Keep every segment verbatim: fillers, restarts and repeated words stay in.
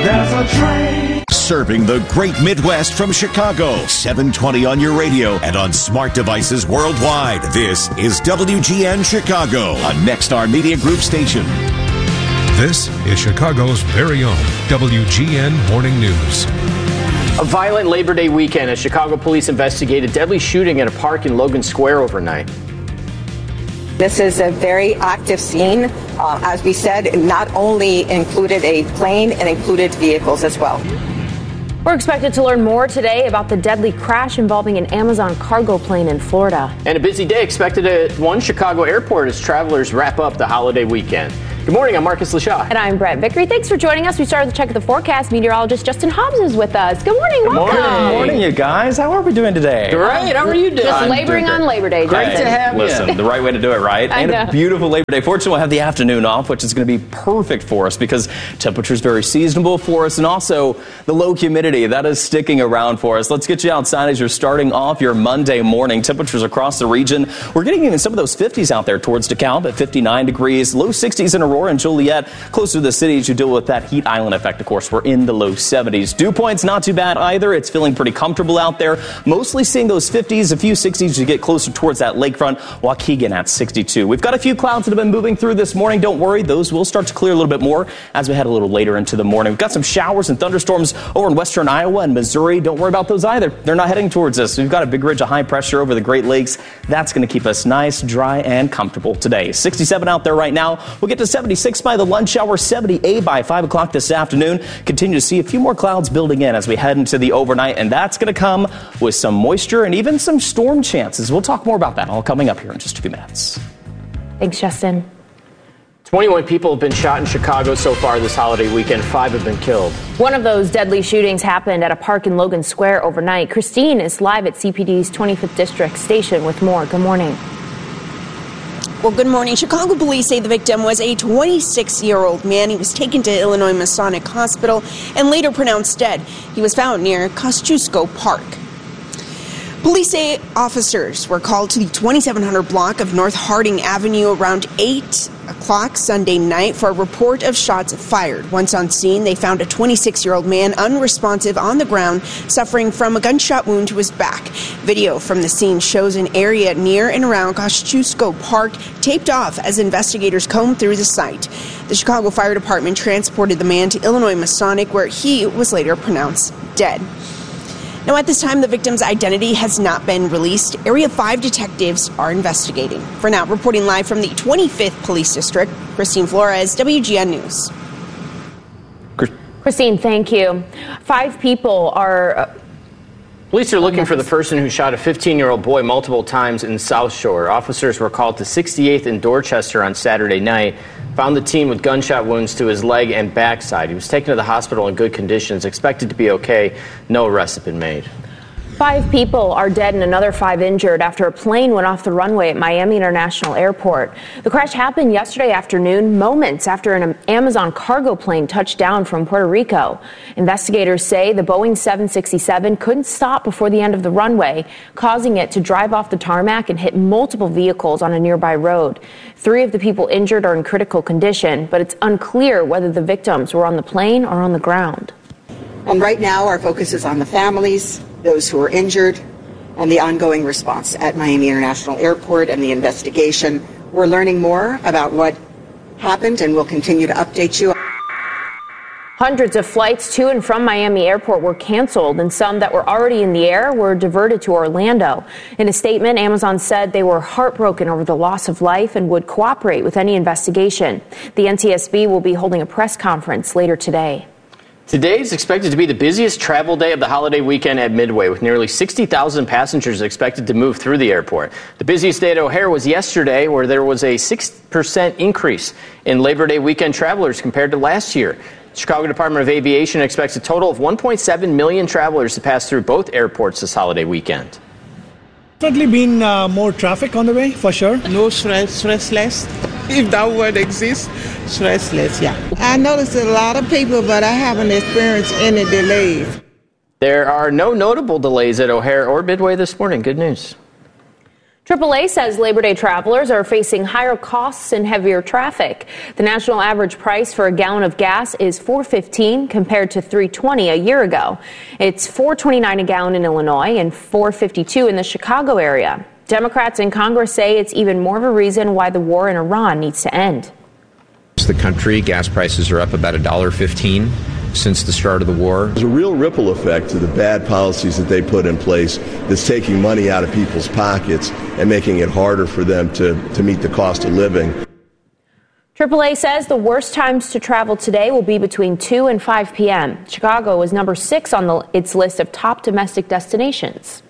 There's a train. Serving the great Midwest from Chicago, seven twenty on your radio and on smart devices worldwide. This is W G N Chicago, a Nexstar Media Group station. This is Chicago's very own W G N Morning News. A violent Labor Day weekend as Chicago police investigate a deadly shooting at a park in Logan Square overnight. This is a very active scene. Uh, as we said, it not only included a plane, it included vehicles as well. We're expected to learn more today about the deadly crash involving an Amazon cargo plane in Florida. And a busy day expected at one Chicago airport as travelers wrap up the holiday weekend. Good morning, I'm Marcus Lashaw. And I'm Brett Vickery. Thanks for joining us. We started the check of the forecast. Meteorologist Justin Hobbs is with us. Good morning, Good welcome. morning. Good morning, you guys. How are we doing today? Great, how are you doing? Just I'm laboring doing on Labor Day. Great Justin. to have you. Listen, the right way to do it, right? I and know. a beautiful Labor Day. Fortunately, we'll have the afternoon off, which is going to be perfect for us because temperature's very seasonable for us, and also the low humidity that is sticking around for us. Let's get you outside as you're starting off your Monday morning. Temperatures across the region. We're getting in some of those fifties out there towards DeKalb at fifty-nine degrees, low sixties in Aurora and Joliet, closer to the city as you deal with that heat island effect. Of course, we're in the low seventies. Dew point's not too bad either. It's feeling pretty comfortable out there. Mostly seeing those fifties, a few sixties as you get closer towards that lakefront. Waukegan at sixty-two. We've got a few clouds that have been moving through this morning. Don't worry, those will start to clear a little bit more as we head a little later into the morning. We've got some showers and thunderstorms over in western Iowa and Missouri. Don't worry about those either. They're not heading towards us. We've got a big ridge of high pressure over the Great Lakes. That's going to keep us nice, dry, and comfortable today. sixty-seven out there right now. We'll get to seventy-six by the lunch hour, seventy-eight by five o'clock this afternoon. Continue to see a few more clouds building in as we head into the overnight, and that's going to come with some moisture and even some storm chances. We'll talk more about that all coming up here in just a few minutes. Thanks, Justin. twenty-one people have been shot in Chicago so far this holiday weekend. Five have been killed. One of those deadly shootings happened at a park in Logan Square overnight. Christine is live at C P D's twenty-fifth District Station with more. Good morning. Well, good morning. Chicago police say the victim was a twenty-six-year-old man. He was taken to Illinois Masonic Hospital and later pronounced dead. He was found near Kosciuszko Park. Police say officers were called to the twenty-seven hundred block of North Harding Avenue around eight o'clock Sunday night for a report of shots fired. Once on scene, they found a twenty-six-year-old man unresponsive on the ground, suffering from a gunshot wound to his back. Video from the scene shows an area near and around Kosciuszko Park taped off as investigators combed through the site. The Chicago Fire Department transported the man to Illinois Masonic, where he was later pronounced dead. Now, at this time, the victim's identity has not been released. Area five detectives are investigating. For now, reporting live from the twenty-fifth Police District, Christine Flores, W G N News. Christine, thank you. Five people are... Uh, Police are looking for the person who shot a fifteen-year-old boy multiple times in South Shore. Officers were called to sixty-eighth and Dorchester on Saturday night. Found the teen with gunshot wounds to his leg and backside. He was taken to the hospital in good conditions, expected to be okay. No arrests have been made. Five people are dead and another five injured after a plane went off the runway at Miami International Airport. The crash happened yesterday afternoon, moments after an Amazon cargo plane touched down from Puerto Rico. Investigators say the Boeing seven sixty-seven couldn't stop before the end of the runway, causing it to drive off the tarmac and hit multiple vehicles on a nearby road. Three of the people injured are in critical condition, but it's unclear whether the victims were on the plane or on the ground. And right now, our focus is on the families, those who are injured, and the ongoing response at Miami International Airport and the investigation. We're learning more about what happened, and we'll continue to update you. Hundreds of flights to and from Miami Airport were canceled, and some that were already in the air were diverted to Orlando. In a statement, Amazon said they were heartbroken over the loss of life and would cooperate with any investigation. The N T S B will be holding a press conference later today. Today is expected to be the busiest travel day of the holiday weekend at Midway, with nearly sixty thousand passengers expected to move through the airport. The busiest day at O'Hare was yesterday, where there was a six percent increase in Labor Day weekend travelers compared to last year. The Chicago Department of Aviation expects a total of one point seven million travelers to pass through both airports this holiday weekend. Definitely been uh, more traffic on the way, for sure. No stress, stressless, if that word exists, stressless, yeah. I noticed a lot of people, but I haven't experienced any delays. There are no notable delays at O'Hare or Midway this morning. Good news. triple A says Labor Day travelers are facing higher costs and heavier traffic. The national average price for a gallon of gas is four fifteen compared to three twenty a year ago. It's four twenty-nine a gallon in Illinois and four fifty-two in the Chicago area. Democrats in Congress say it's even more of a reason why the war in Iran needs to end. The country, gas prices are up about one dollar fifteen since the start of the war. There's a real ripple effect to the bad policies that they put in place that's taking money out of people's pockets and making it harder for them to, to meet the cost of living. triple A says the worst times to travel today will be between two and five p.m. Chicago is number six on the, its list of top domestic destinations.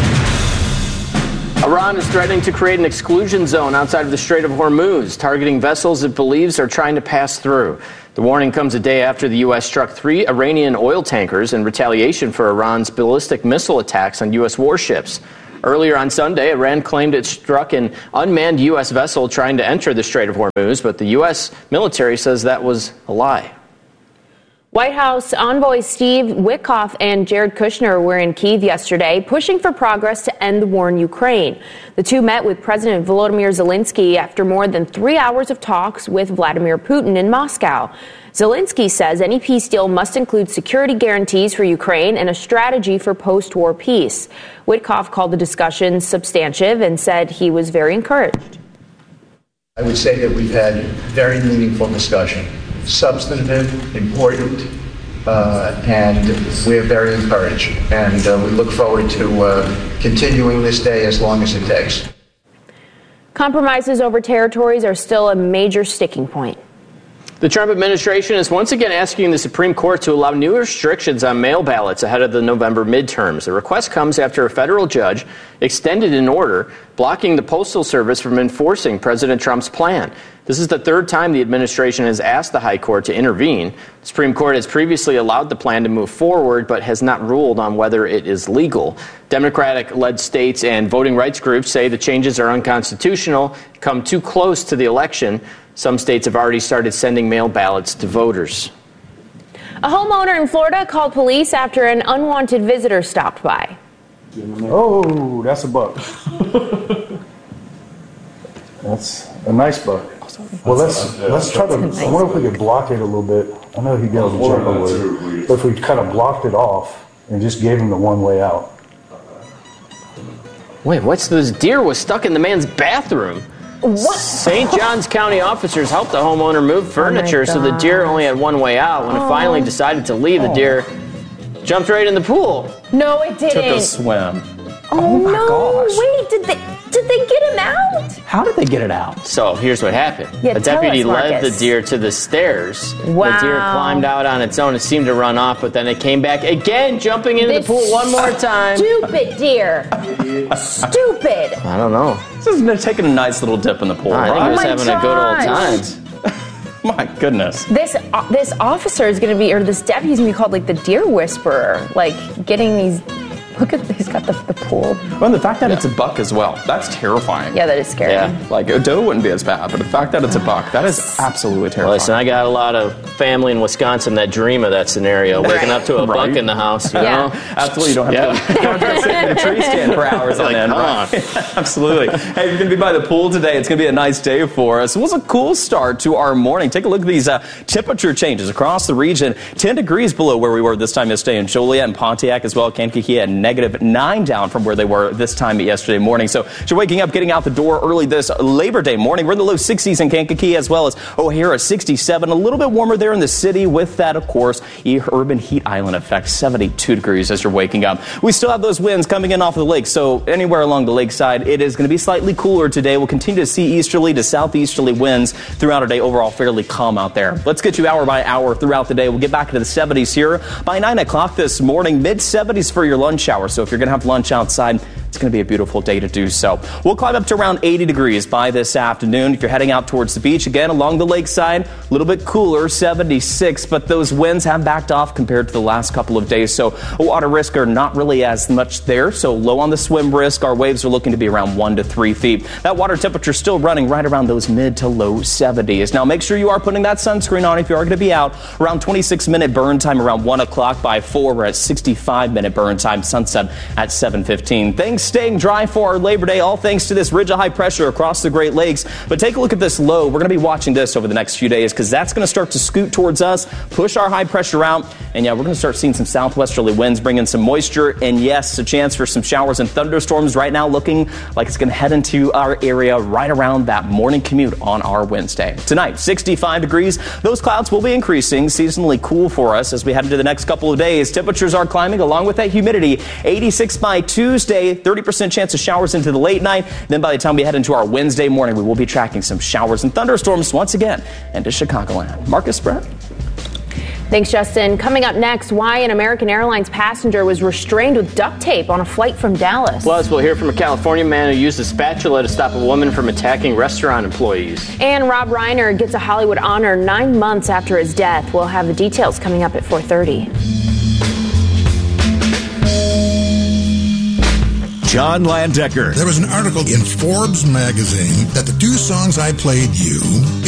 Iran is threatening to create an exclusion zone outside of the Strait of Hormuz, targeting vessels it believes are trying to pass through. The warning comes a day after the U S struck three Iranian oil tankers in retaliation for Iran's ballistic missile attacks on U S warships. Earlier on Sunday, Iran claimed it struck an unmanned U S vessel trying to enter the Strait of Hormuz, but the U S military says that was a lie. White House envoys Steve Witkoff and Jared Kushner were in Kyiv yesterday, pushing for progress to end the war in Ukraine. The two met with President Volodymyr Zelensky after more than three hours of talks with Vladimir Putin in Moscow. Zelensky says any peace deal must include security guarantees for Ukraine and a strategy for post-war peace. Witkoff called the discussions substantive and said he was very encouraged. I would say that we've had very meaningful discussion. Substantive, important, uh, and we're very encouraged. And uh, we look forward to uh, continuing this day as long as it takes. Compromises over territories are still a major sticking point. The Trump administration is once again asking the Supreme Court to allow new restrictions on mail ballots ahead of the November midterms. The request comes after a federal judge extended an order blocking the Postal Service from enforcing President Trump's plan. This is the third time the administration has asked the High Court to intervene. The Supreme Court has previously allowed the plan to move forward, but has not ruled on whether it is legal. Democratic-led states and voting rights groups say the changes are unconstitutional, come too close to the election. Some states have already started sending mail ballots to voters. A homeowner in Florida called police after an unwanted visitor stopped by. Oh, that's a buck. That's a nice buck. Well, let's let's try to. I wonder if we could block it a little bit. I know he'd get on the jungle with it, but if we kind of blocked it off and just gave him the one way out. Wait, what's this? Deer was stuck in the man's bathroom. What? Saint Johns County officers helped the homeowner move furniture, oh so the deer only had one way out. When oh. it finally decided to leave, the deer jumped right in the pool. No, it didn't. Took a swim. Oh, oh my no! gosh. Wait, did they did they get him out? How did they get it out? So here's what happened. Yeah, a deputy us, led the deer to the stairs. Wow. The deer climbed out on its own. It seemed to run off, but then it came back again, jumping into this the pool one more time. Stupid deer. Stupid. I don't know. This is taking a nice little dip in the pool. I think right? he was oh having gosh. a good old time. My goodness. This uh, this officer is going to be, or this deputy is going to be called like the deer whisperer, like getting these. Look at, he's got the, the pool. Well, the fact that yeah. it's a buck as well, that's terrifying. Yeah, that is scary. Yeah. Like, a doe wouldn't be as bad, but the fact that it's a buck, that is absolutely terrifying. Well, listen, I got a lot of family in Wisconsin that dream of that scenario, right. waking up to a right. buck in the house, you yeah. know? Absolutely, you don't have yeah. to, you don't have to sit in a tree stand for hours like, on end. Right? Absolutely. Hey, if you're going to be by the pool today, it's going to be a nice day for us. It was a cool start to our morning. Take a look at these uh, temperature changes across the region. ten degrees below where we were this time yesterday in Joliet and Pontiac as well. Kankakee at negative nine down from where they were this time yesterday morning. So if you're waking up, getting out the door early this Labor Day morning, we're in the low sixties in Kankakee as well as O'Hara sixty-seven. A little bit warmer there in the city with that, of course, urban heat island effect, seventy-two degrees as you're waking up. We still have those winds coming in off of the lake, so anywhere along the lakeside, it is going to be slightly cooler today. We'll continue to see easterly to southeasterly winds throughout our day. Overall, fairly calm out there. Let's get you hour by hour throughout the day. We'll get back into the seventies here by nine o'clock this morning. mid seventies for your lunch hour, so if you're going to have lunch outside, it's going to be a beautiful day to do so. We'll climb up to around eighty degrees by this afternoon. If you're heading out towards the beach, again, along the lakeside, a little bit cooler, seventy-six, but those winds have backed off compared to the last couple of days, so water risk are not really as much there, so low on the swim risk. Our waves are looking to be around one to three feet. That water temperature still running right around those mid to low seventies. Now, make sure you are putting that sunscreen on if you are going to be out. Around twenty-six minute burn time around one o'clock. By four, we're at sixty-five minute burn time. Sunset at seven fifteen. Thanks things staying dry for our Labor Day, all thanks to this ridge of high pressure across the Great Lakes. But take a look at this low. We're going to be watching this over the next few days because that's going to start to scoot towards us, push our high pressure out. And yeah, we're going to start seeing some southwesterly winds bring in some moisture. And yes, a chance for some showers and thunderstorms right now, looking like it's going to head into our area right around that morning commute on our Wednesday. Tonight, sixty-five degrees. Those clouds will be increasing, seasonally cool for us as we head into the next couple of days. Temperatures are climbing along with that humidity. eighty-six by Tuesday, thirty percent chance of showers into the late night. Then by the time we head into our Wednesday morning, we will be tracking some showers and thunderstorms once again into Chicagoland. Marcus, Brett. Thanks, Justin. Coming up next, why an American Airlines passenger was restrained with duct tape on a flight from Dallas. Plus, we'll hear from a California man who used a spatula to stop a woman from attacking restaurant employees. And Rob Reiner gets a Hollywood honor nine months after his death. We'll have the details coming up at four thirty. John Landecker. There was an article in Forbes magazine that the two songs I played you